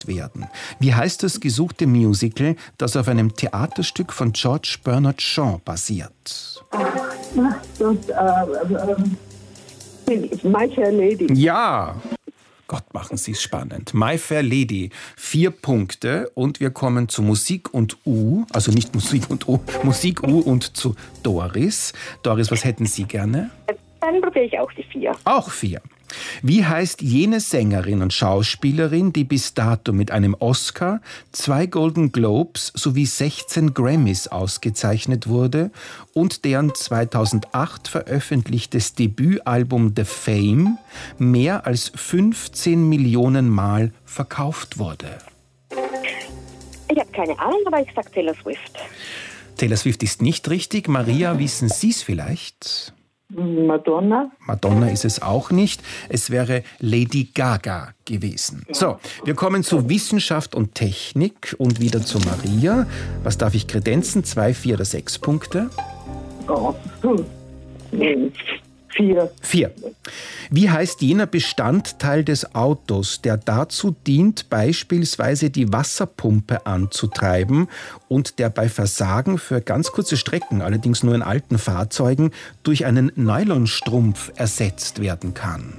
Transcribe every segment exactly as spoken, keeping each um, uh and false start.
werden. Wie heißt das gesuchte Musical, das auf einem Theaterstück von George Bernard Shaw basiert? Ach, das, äh, äh, My Fair Lady. Ja! Gott, machen Sie es spannend. My Fair Lady. Vier Punkte und wir kommen zu Musik und U. Also nicht Musik und U, Musik U und zu Doris. Doris, was hätten Sie gerne? Dann probiere ich auch die vier. Auch vier. Wie heißt jene Sängerin und Schauspielerin, die bis dato mit einem Oscar, zwei Golden Globes sowie sechzehn Grammys ausgezeichnet wurde und deren zweitausendacht veröffentlichtes Debütalbum The Fame mehr als fünfzehn Millionen Mal verkauft wurde? Ich habe keine Ahnung, aber ich sage Taylor Swift. Taylor Swift ist nicht richtig. Maria, wissen Sie es vielleicht? Madonna. Madonna ist es auch nicht. Es wäre Lady Gaga gewesen. So, wir kommen zu Wissenschaft und Technik und wieder zu Maria. Was darf ich kredenzen? Zwei, vier oder sechs Punkte? Oh. Hm. Vier. Vier. Wie heißt jener Bestandteil des Autos, der dazu dient, beispielsweise die Wasserpumpe anzutreiben und der bei Versagen für ganz kurze Strecken, allerdings nur in alten Fahrzeugen, durch einen Nylonstrumpf ersetzt werden kann?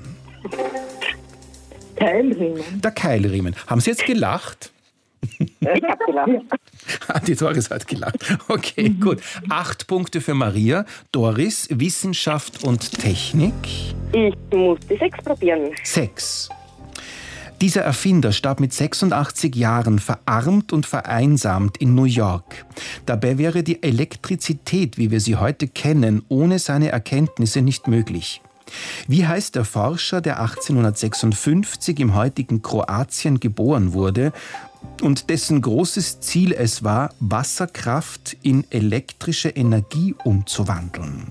Keilriemen. Der Keilriemen. Haben Sie jetzt gelacht? Ich habe gelacht. Die Doris hat gelacht. Okay, gut. Acht Punkte für Maria. Doris, Wissenschaft und Technik. Ich muss die sechs probieren. Sechs. Dieser Erfinder starb mit sechsundachtzig Jahren verarmt und vereinsamt in New York. Dabei wäre die Elektrizität, wie wir sie heute kennen, ohne seine Erkenntnisse nicht möglich. Wie heißt der Forscher, der achtzehnhundertsechsundfünfzig im heutigen Kroatien geboren wurde und dessen großes Ziel es war, Wasserkraft in elektrische Energie umzuwandeln?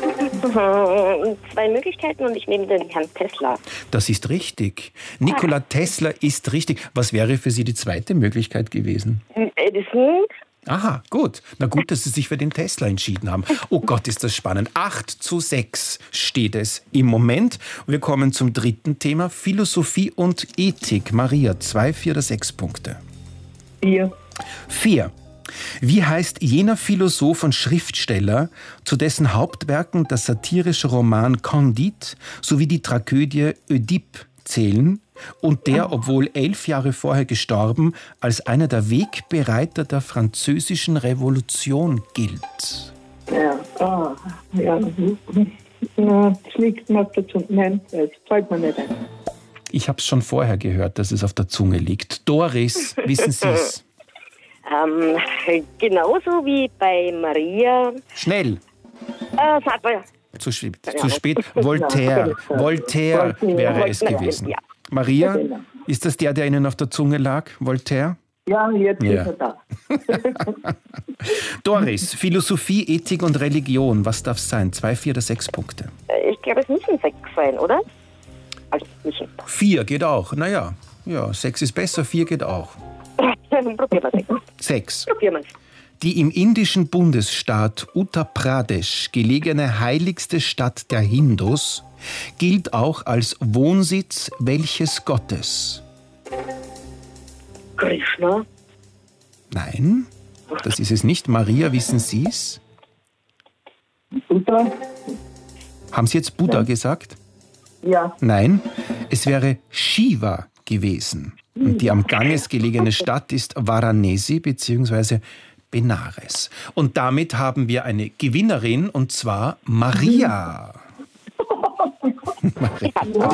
Zwei Möglichkeiten und ich nehme den Herrn Tesla. Das ist richtig. Nikola Tesla ist richtig. Was wäre für Sie die zweite Möglichkeit gewesen? Edison. Aha, gut. Na gut, dass Sie sich für den Tesla entschieden haben. Oh Gott, ist das spannend. Acht zu sechs steht es im Moment. Wir kommen zum dritten Thema, Philosophie und Ethik. Maria, zwei, vier oder sechs Punkte? Vier. Vier. Wie heißt jener Philosoph und Schriftsteller, zu dessen Hauptwerken der satirische Roman Candide sowie die Tragödie Ödipe zählen und der, obwohl elf Jahre vorher gestorben, als einer der Wegbereiter der französischen Revolution gilt? Ja, ah, ja. Na, das liegt mir auf der Zunge. Nein, das fällt mir nicht ein. Ich habe es schon vorher gehört, dass es auf der Zunge liegt. Doris, wissen Sie es? Ähm, genauso wie bei Maria. Schnell. Äh, sag mal. Zu spät. Zu spät. Voltaire. Voltaire wäre es gewesen. Maria, ist das der, der Ihnen auf der Zunge lag? Voltaire? Ja, jetzt Ja. ist er da. Doris, Philosophie, Ethik und Religion. Was darf es sein? Zwei, vier oder sechs Punkte? Ich glaube, es müssen sechs sein, oder? Also müssen. Vier geht auch. Naja, ja, sechs ist besser, vier geht auch. Probieren wir sechs. Sechs. Probieren wir es. Die im indischen Bundesstaat Uttar Pradesh gelegene heiligste Stadt der Hindus gilt auch als Wohnsitz welches Gottes? Krishna. Nein, das ist es nicht. Maria, wissen Sie es? Buddha? Haben Sie jetzt Buddha gesagt? Ja. Nein, es wäre Shiva gewesen. Und die am Ganges gelegene Stadt ist Varanasi bzw. Benares. Und damit haben wir eine Gewinnerin, und zwar Maria. Maria.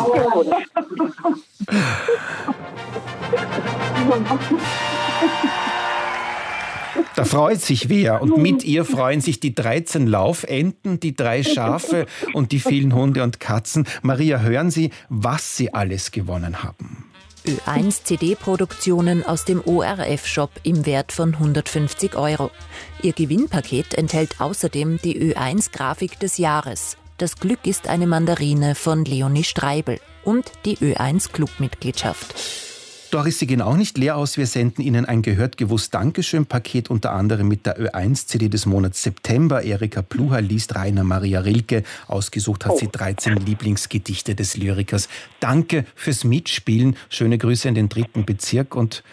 Da freut sich wer. Und mit ihr freuen sich die dreizehn Laufenten, die drei Schafe und die vielen Hunde und Katzen. Maria, hören Sie, was Sie alles gewonnen haben. Ö eins C D-Produktionen aus dem O R F-Shop im Wert von hundertfünfzig Euro. Ihr Gewinnpaket enthält außerdem die Ö eins Grafik des Jahres. Das Glück ist eine Mandarine von Leonie Streibel und die Ö eins Clubmitgliedschaft. Doris, Sie gehen auch nicht leer aus. Wir senden Ihnen ein gehört gewusst Dankeschön-Paket, unter anderem mit der Ö eins C D des Monats September. Erika Pluha liest Rainer Maria Rilke. Ausgesucht hat sie dreizehn Lieblingsgedichte des Lyrikers. Danke fürs Mitspielen. Schöne Grüße in den dritten Bezirk und